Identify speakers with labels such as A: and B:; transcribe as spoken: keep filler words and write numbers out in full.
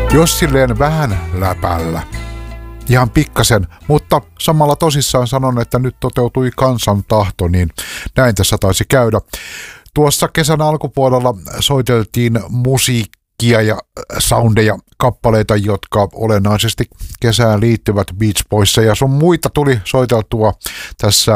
A: Jos silleen vähän läpällä. Ihan pikkasen, mutta samalla tosissaan sanon, että nyt toteutui kansan tahto, niin näin tässä taisi käydä. Tuossa kesän alkupuolella soiteltiin musiikkia ja soundeja, kappaleita, jotka olennaisesti kesään liittyvät, Beach Boys ja sun muita tuli soiteltua tässä